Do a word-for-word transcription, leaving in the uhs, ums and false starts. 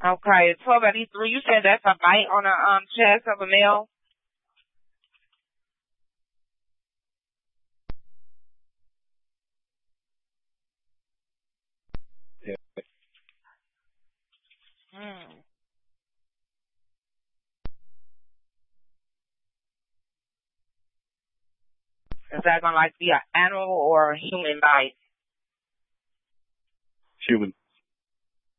Okay, twelve eighty-three. You said that's a bite on the um chest of a male. Yeah. Hmm. Is that gonna like be an animal or a human bite? Human.